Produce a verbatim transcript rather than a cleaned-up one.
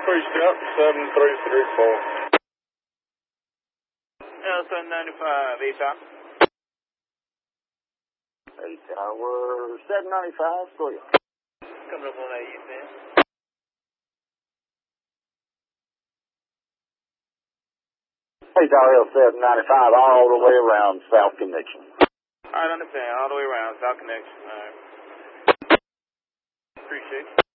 three step, seven three three four. L seven ninety-five, eight tower. eight tower, seven ninety-five, clear. Coming up on that east end. eight tower L seven ninety-five, all the way around South Connection. All right, understand. All the way around South Connection. All right. Appreciate it.